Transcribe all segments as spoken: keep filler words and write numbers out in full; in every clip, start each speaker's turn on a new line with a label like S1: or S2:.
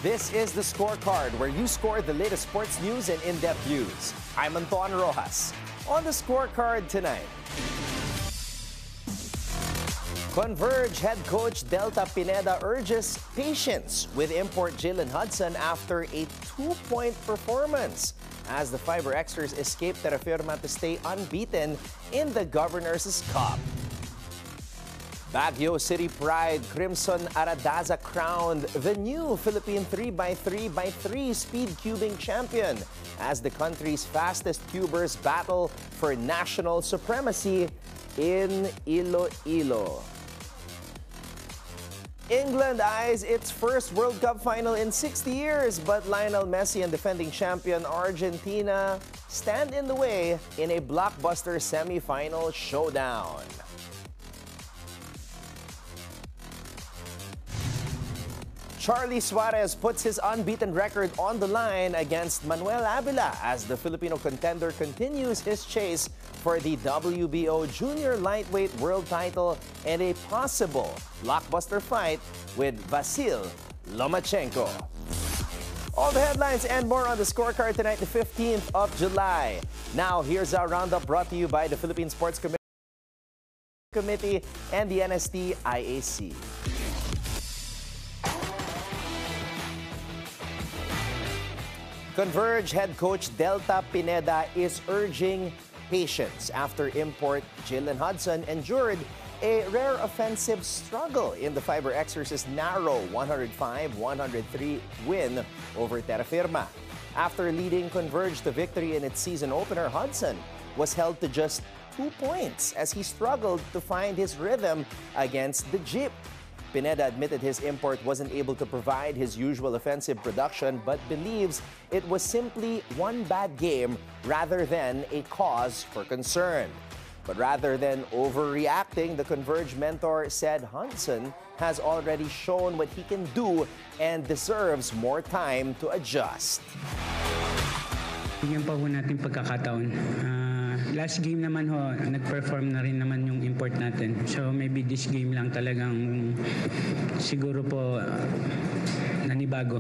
S1: This is The Scorecard, where you score the latest sports news and in-depth views. I'm Anton Rojas. On The Scorecard tonight, Converge head coach Delta Pineda urges patience with import Jalen Hudson after a two-point performance as the Fiber Xers escape Terra Firma to stay unbeaten in the Governor's Cup. Baguio City Pride Crimson Aradaza crowned the new Philippine three by three by three speed cubing champion as the country's fastest cubers battle for national supremacy in Iloilo. England eyes its first World Cup final in sixty years, but Lionel Messi and defending champion Argentina stand in the way in a blockbuster semi-final showdown. Charlie Suarez puts his unbeaten record on the line against Manuel Avila as the Filipino contender continues his chase for the W B O Junior Lightweight World title and a possible blockbuster fight with Vasil Lomachenko. All the headlines and more on The Scorecard tonight, the fifteenth of July. Now, here's our roundup brought to you by the Philippine Sports Committee and the N S T I A C. Converge head coach Delta Pineda is urging patience after import Jalen Hudson endured a rare offensive struggle in the Fiber Xers' narrow one oh five one oh three win over Terra Firma. After leading Converge to victory in its season opener, Hudson was held to just two points as he struggled to find his rhythm against the Jeep. Pineda admitted his import wasn't able to provide his usual offensive production but believes it was simply one bad game rather than a cause for concern. But rather than overreacting, the Converge mentor said Hudson has already shown what he can do and deserves more time to adjust.
S2: Bigyan pa ho natin pagkakataon. Uh... Last game naman ho, nag-perform na rin naman yung import natin. So maybe this game lang talagang siguro po uh, nanibago.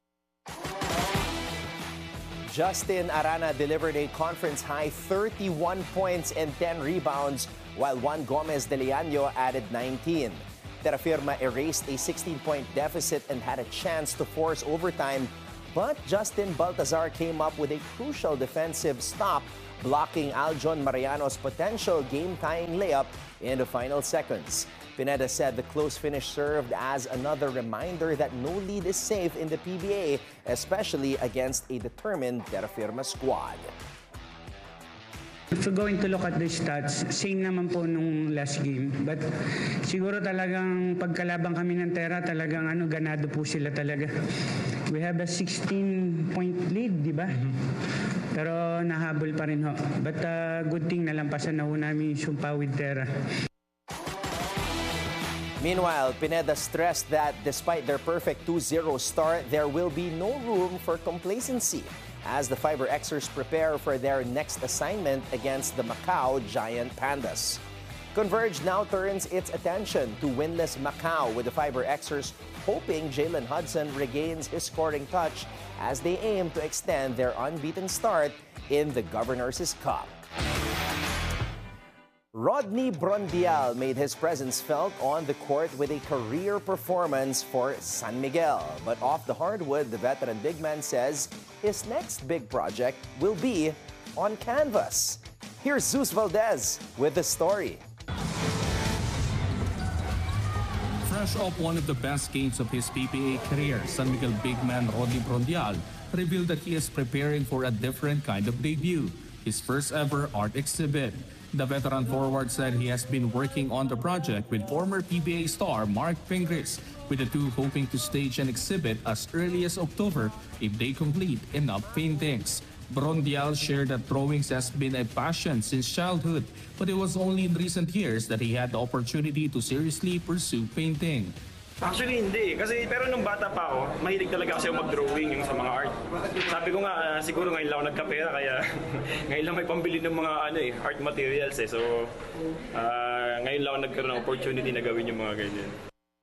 S1: Justin Arana delivered a conference-high thirty-one points and ten rebounds, while Juan Gomez de Leaño added nineteen. Terra Firma erased a sixteen-point deficit and had a chance to force overtime, but Justin Baltazar came up with a crucial defensive stop, blocking Aljon Mariano's potential game-tying layup in the final seconds. Pineda said the close finish served as another reminder that no lead is safe in the P B A, especially against a determined Terra Firma squad.
S2: If we're going to look at the stats, same naman po nung last game. But siguro talagang pagkalabang kami ng Terra, talagang ano, ganado po sila talaga. We have a sixteen-point lead, di ba? Mm-hmm. Pero nahabol pa rin ho. But uh, good thing nalampasan na ho namin yung sumpa with Terra.
S1: Meanwhile, Pineda stressed that despite their perfect two zero start, there will be no room for complacency as the Fiber Xers prepare for their next assignment against the Macau Giant Pandas. Converge now turns its attention to winless Macau, with the Fiber Xers hoping Jalen Hudson regains his scoring touch as they aim to extend their unbeaten start in the Governor's Cup. Rodney Brondial made his presence felt on the court with a career performance for San Miguel. But off the hardwood, the veteran big man says his next big project will be on canvas. Here's Zeus Valdez with the story.
S3: Fresh off one of the best games of his P P A career, San Miguel big man Rodney Brondial revealed that he is preparing for a different kind of debut, his first ever art exhibit. The veteran forward said he has been working on the project with former P B A star Mark Pingris, with the two hoping to stage an exhibit as early as October if they complete enough paintings. Brondial shared that drawings has been a passion since childhood, but it was only in recent years that he had the opportunity to seriously pursue painting.
S4: Actually, hindi. Kasi, pero nung bata pa ako, mahilig talaga kasi ako mag-drawing yung sa mga art. Sabi ko nga, uh, siguro ngayon lang ako nagkapera, kaya ngayon lang may pambili ng mga ano, eh, art materials. Eh. So, uh, ngayon lang ako nagkaroon ng opportunity na gawin yung mga ganyan.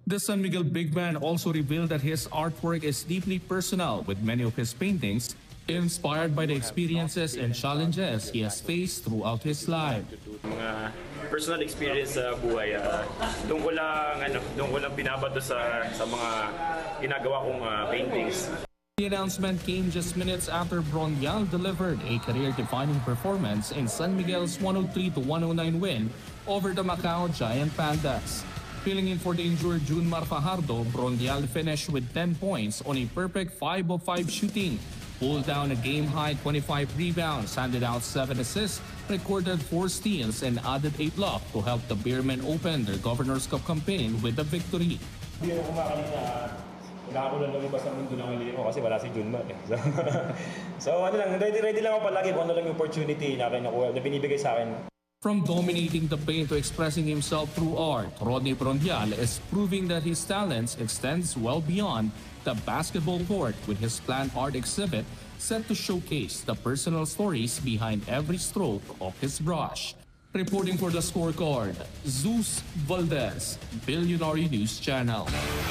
S3: The San Miguel big man also revealed that his artwork is deeply personal, with many of his paintings inspired by the experiences and challenges he has faced throughout his life.
S4: Mga personal experience sa buhay, uh, doon ko lang, ano, doon ko lang binabato sa, sa mga ginagawa kong uh, paintings.
S3: The announcement came just minutes after Brondial delivered a career-defining performance in San Miguel's one oh three to one oh nine win over the Macau Giant Pandas. Filling in for the injured Junmar Fajardo, Brondial finished with ten points on a perfect five of five shooting, pulled down a game-high twenty-five rebounds, handed out seven assists, recorded four steals, and added a block to help the Beermen open their Governor's Cup campaign with a victory.
S4: Hindi ako kumakalit na wala ako lang lumabas sa mundo ng liro kasi wala si Junmar. Eh. So, so ano lang, ready, ready lang ako palagi kung ano lang yung opportunity na, na binibigay sa akin.
S3: From dominating the paint to expressing himself through art, Rodney Brondial is proving that his talents extends well beyond the basketball court with his planned art exhibit set to showcase the personal stories behind every stroke of his brush. Reporting for the Scorecard, Zeus Valdez, Billionaire News Channel.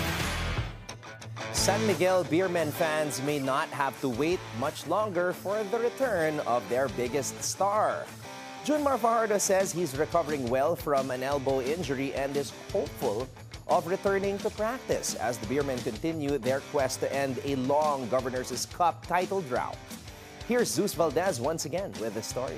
S1: San Miguel Beermen fans may not have to wait much longer for the return of their biggest star. Junmar Fajardo says he's recovering well from an elbow injury and is hopeful of returning to practice as the Beermen continue their quest to end a long Governor's Cup title drought. Here's Zeus Valdez once again with the story.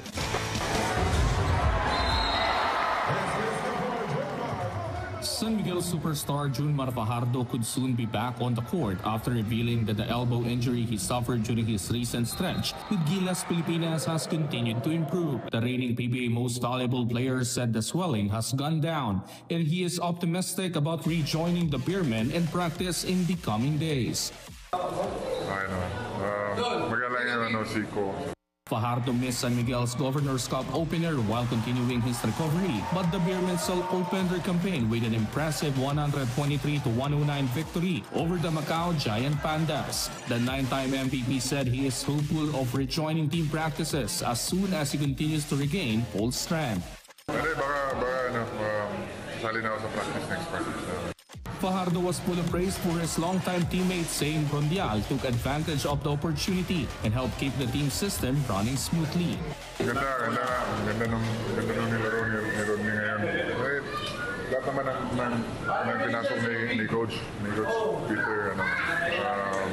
S3: San Miguel superstar Junmar Fajardo could soon be back on the court after revealing that the elbow injury he suffered during his recent stretch with Gilas Pilipinas has continued to improve. The reigning P B A Most Valuable Player said the swelling has gone down and he is optimistic about rejoining the Beermen and practice in the coming days.
S5: I know. Uh, magaling yung ano, Zico.
S3: Fajardo missed San Miguel's Governor's Cup opener while continuing his recovery, but the Beermen still opened their campaign with an impressive one twenty-three to one oh nine victory over the Macau Giant Pandas. The nine-time M V P said he is hopeful of rejoining team practices as soon as he continues to regain full strength.
S5: Pwede, baka, baka, ano, um, sali na ako sa practice next practice.
S3: Fajardo was full of praise for his longtime teammate saying Brondial took advantage of the opportunity and helped keep the team system running smoothly.
S5: Ganda, ganda, ganda nung, ganda nung nilaro ni, ni Rodney ngayon. Eh, lahat naman ng, ng, ng pinasok ni, ni Coach, ni Coach Peter, ano, um,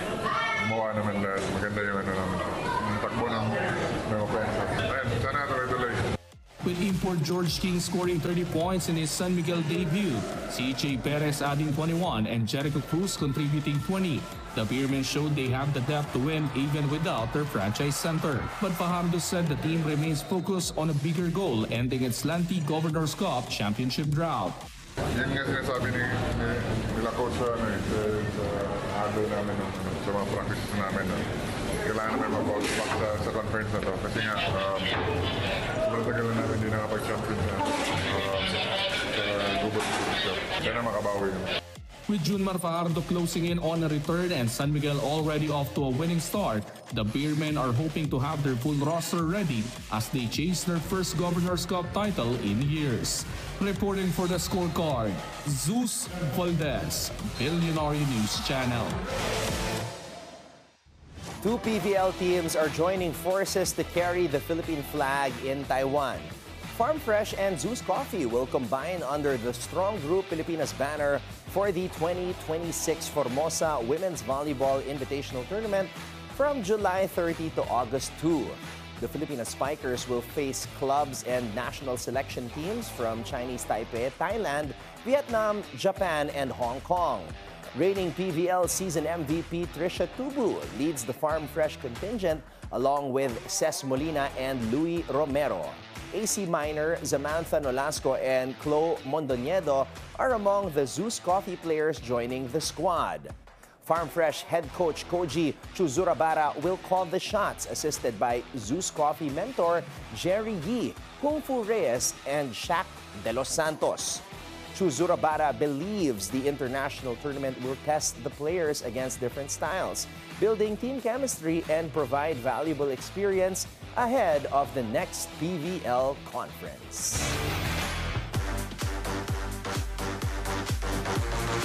S5: gumawa naman lahat. Maganda yung ano naman. Yung takbo ng, ng offensive. Ayun, sana tuloy-tuloy.
S3: With import George King scoring thirty points in his San Miguel debut, C J Perez adding twenty-one and Jericho Cruz contributing twenty. The Beermen showed they have the depth to win even without their franchise center. But Fajardo said the team remains focused on a bigger goal, ending its lengthy Governor's Cup championship drought.
S5: Yan nga sinasabi ni, ni, nila Coach sa, ano, sa, sa hado namin, sa mga practices namin. Kailangan namin mag-bounce back sa, sa conference na to. Kasi nga, um, sobrang tagal na namin hindi nakapag-champion sa, um, sa Governor's Cup. Kaya makabawi yun.
S3: With Junmar Fajardo closing in on a return and San Miguel already off to a winning start, the Beermen are hoping to have their full roster ready as they chase their first Governor's Cup title in years. Reporting for the Scorecard, Zeus Valdez, Billionaire News Channel.
S1: Two P V L teams are joining forces to carry the Philippine flag in Taiwan. Farm Fresh and Zeus Coffee will combine under the Strong Group Pilipinas banner for the twenty twenty-six Formosa Women's Volleyball Invitational Tournament from July thirtieth to August second. The Filipina Spikers will face clubs and national selection teams from Chinese Taipei, Thailand, Vietnam, Japan, and Hong Kong. Reigning P V L season M V P Trisha Tubu leads the Farm Fresh contingent along with Ces Molina and Louis Romero. A C Minor, Samantha Nolasco, and Chloe Mondoñedo are among the Zeus Coffee players joining the squad. Farm Fresh head coach Koji Chuzurabara will call the shots, assisted by Zeus Coffee mentor Jerry Yi, Kung Fu Reyes, and Shaq De Los Santos. Chuzurabara believes the international tournament will test the players against different styles, building team chemistry and provide valuable experience ahead of the next P V L conference.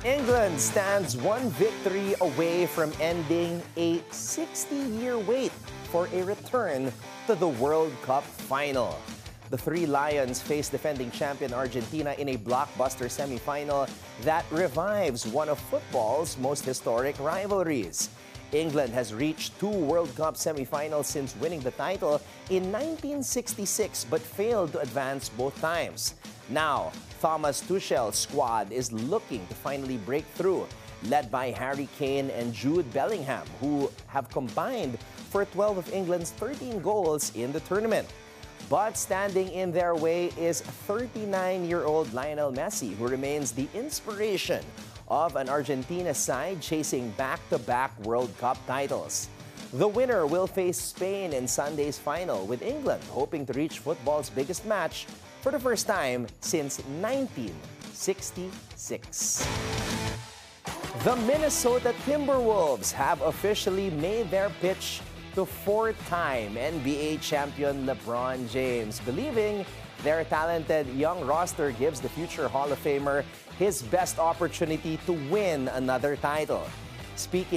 S1: England stands one victory away from ending a sixty-year wait for a return to the World Cup final. The Three Lions face defending champion Argentina in a blockbuster semifinal that revives one of football's most historic rivalries. England has reached two World Cup semifinals since winning the title in nineteen sixty-six but failed to advance both times. Now, Thomas Tuchel's squad is looking to finally break through, led by Harry Kane and Jude Bellingham, who have combined for twelve of England's thirteen goals in the tournament. But standing in their way is thirty-nine-year-old Lionel Messi, who remains the inspiration of an Argentina side chasing back-to-back World Cup titles. The winner will face Spain in Sunday's final, with England hoping to reach football's biggest match for the first time since nineteen sixty-six. The Minnesota Timberwolves have officially made their pitch to four-time N B A champion LeBron James, believing their talented young roster gives the future Hall of Famer his best opportunity to win another title. Speaking